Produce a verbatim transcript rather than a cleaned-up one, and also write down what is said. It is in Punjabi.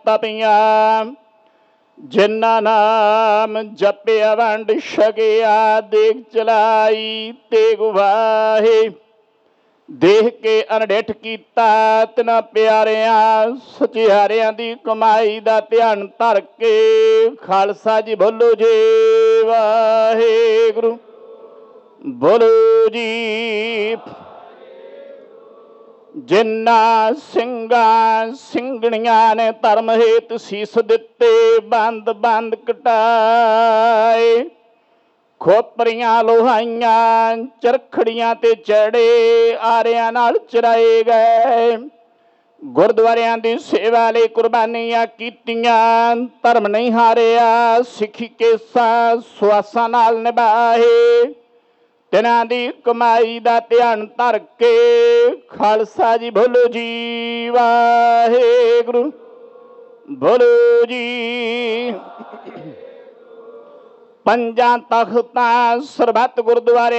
ਤਪੀਆਂ। ਜਿਨ੍ਹਾਂ ਨਾਮ ਜਪਿਆ ਵੰਡ ਛਕਿਆ, ਦੇਖ ਚਲਾਈ ਤੇਗ ਵਾਹੇ। ਦੇਖ ਕੇ ਅਣਡਿੱਠ ਕੀਤਾ ਤਿਨਾਂ ਪਿਆਰਿਆਂ, ਸਚਿਆਰਿਆਂ ਦੀ ਕਮਾਈ ਦਾ ਧਿਆਨ ਧਰ ਕੇ। ਖਾਲਸਾ ਜੀ ਬੋਲੋ ਜੀ ਵਾਹਿਗੁਰੂ, ਬੋਲੋ ਜੀ। ਜਿਨ੍ਹਾਂ ਸਿੰਘਾਂ ਸਿੰਘਣੀਆਂ ਨੇ ਧਰਮ ਹੇਤ ਸੀਸ ਦਿੱਤੇ, ਬੰਦ ਬੰਦ ਕਟਾਏ। ਖੋਪਰੀਆਂ ਲੋਹਾਈਆਂ ਚਰਖੜੀਆਂ ਤੇ ਚੜੇ, ਆਰਿਆਂ ਨਾਲ ਚਰਾਏ ਗਏ। ਗੁਰਦੁਆਰਿਆਂ ਦੀ ਸੇਵਾ ਲਈ ਕੁਰਬਾਨੀਆਂ ਕੀਤੀਆਂ, ਧਰਮ ਨਹੀਂ ਹਾਰਿਆ। ਸਿੱਖੀ ਕੇਸਾਂ ਸੁਆਸਾਂ ਨਾਲ ਨਿਭਾਏ, ਤਿਨਾਂ ਦੀ ਕਮਾਈ ਦਾ ਧਿਆਨ ਧਰ ਕੇ। ਖਾਲਸਾ ਜੀ ਬੋਲੋ ਜੀ ਵਾਹਿਗੁਰੂ, ਬੋਲੋ ਜੀ। ਪੰਜਾਂ ਤਖਤਾਂ ਸਰਬੱਤ ਗੁਰਦੁਆਰੇ